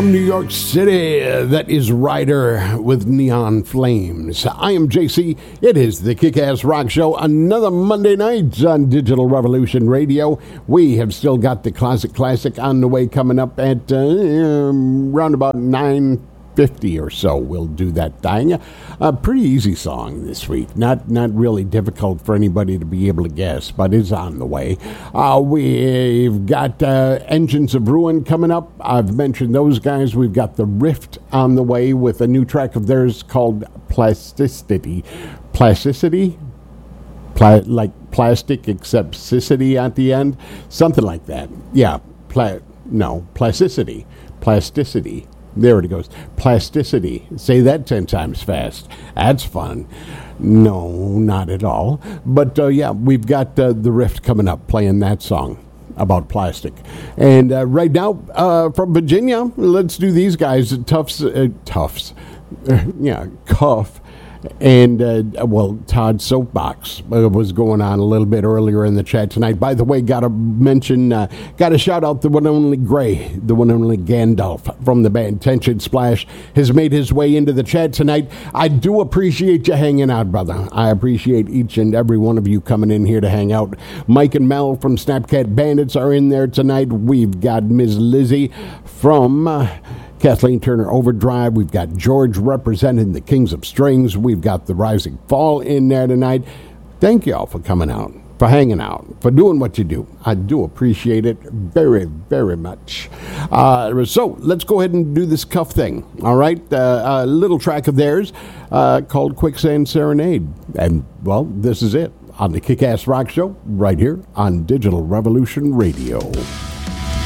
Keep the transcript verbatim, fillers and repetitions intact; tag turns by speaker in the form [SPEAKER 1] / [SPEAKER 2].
[SPEAKER 1] from New York City, that is Ryder with Neon Flames. I am J C. It is the Kick-Ass Rock Show. Another Monday night on Digital Revolution Radio. We have still got the Classic Classic on the way, coming up at uh, um, around about nine fifty or so. We'll do that thing. A pretty easy song this week. Not not really difficult for anybody to be able to guess, but it's on the way. Uh, we've got uh, Engines of Ruin coming up. I've mentioned those guys. We've got The Rift on the way with a new track of theirs called Plasticity. Plasticity? Pla- like plastic except cicity at the end? Something like that. Yeah. Pla- no. Plasticity. Plasticity. There it goes. Plasticity. Say that ten times fast. That's fun. No, not at all. But, uh, yeah, we've got uh, The Rift coming up, playing that song about plastic. And uh, right now, uh, from Virginia, let's do these guys. Tufts. Uh, Tufts. Uh, yeah, Cuff. And, uh, well, Todd Soapbox uh, was going on a little bit earlier in the chat tonight. By the way, got to mention, uh, got to shout out the one and only Gray, the one and only Gandalf from the band Tension Splash has made his way into the chat tonight. I do appreciate you hanging out, brother. I appreciate each and every one of you coming in here to hang out. Mike and Mel from Snapcat Bandits are in there tonight. We've got Miz Lizzie from... Uh, Kathleen Turner Overdrive. We've got George representing the Kings of Strings. We've got the Rising Fall in there tonight. Thank you all for coming out, for hanging out, for doing what you do. I do appreciate it very, very much. Uh, so let's go ahead and do this Cuff thing. All right, uh, a little track of theirs uh, called Quicksand Serenade. And, well, this is it on the Kick-Ass Rock Show right here on Digital Revolution Radio.